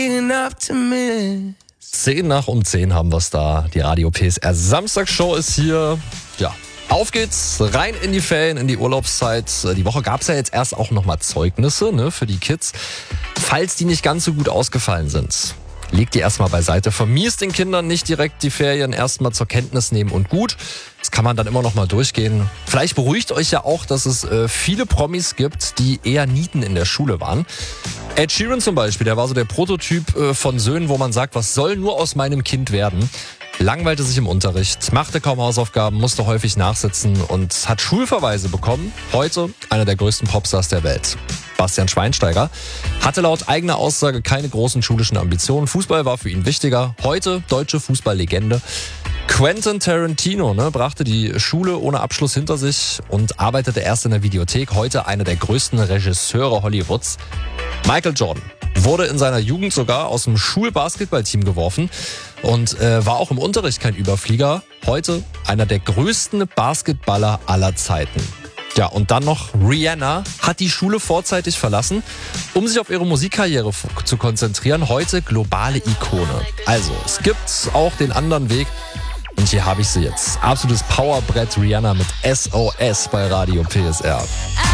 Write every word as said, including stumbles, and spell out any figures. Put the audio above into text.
Zehn nach um zehn haben wir es da. Die Radio P S R Samstagsshow ist hier. Ja, auf geht's. Rein in die Ferien, in die Urlaubszeit. Die Woche gab es ja jetzt erst auch nochmal Zeugnisse, ne, für die Kids. Falls die nicht ganz so gut ausgefallen sind, legt die erstmal beiseite. Vermiest den Kindern nicht direkt die Ferien, erstmal zur Kenntnis nehmen und gut. Das kann man dann immer noch mal durchgehen. Vielleicht beruhigt euch ja auch, dass es äh, viele Promis gibt, die eher Nieten in der Schule waren. Ed Sheeran zum Beispiel, der war so der Prototyp äh, von Söhnen, wo man sagt, was soll nur aus meinem Kind werden? Langweilte sich im Unterricht, machte kaum Hausaufgaben, musste häufig nachsitzen und hat Schulverweise bekommen. Heute einer der größten Popstars der Welt. Bastian Schweinsteiger hatte laut eigener Aussage keine großen schulischen Ambitionen. Fußball war für ihn wichtiger. Heute deutsche Fußballlegende. Quentin Tarantino ne, brachte die Schule ohne Abschluss hinter sich und arbeitete erst in der Videothek. Heute einer der größten Regisseure Hollywoods. Michael Jordan wurde in seiner Jugend sogar aus dem Schulbasketballteam geworfen und äh, war auch im Unterricht kein Überflieger. Heute einer der größten Basketballer aller Zeiten. Ja, und dann noch Rihanna hat die Schule vorzeitig verlassen, um sich auf ihre Musikkarriere f- zu konzentrieren. Heute globale Ikone. Also, es gibt auch den anderen Weg. Und hier habe ich sie jetzt. Absolutes Powerbrett Rihanna mit S O S bei Radio P S R.